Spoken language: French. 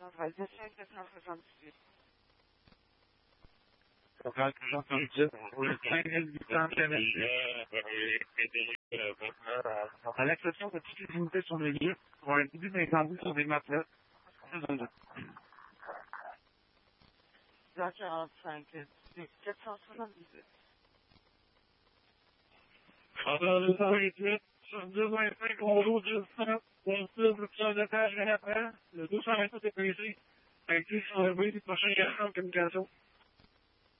427 478. Quand j'entends le dire, pour le 5800 à l'exception de toutes les unités sur le lieu, pour un début d'incendie sur des matelas, 45 478. Pendant le 128, sur 225 rondeaux de 100, possible sur le étage et après, le 228 est brisé. Inclus sur le bruit du prochain garçon de communication.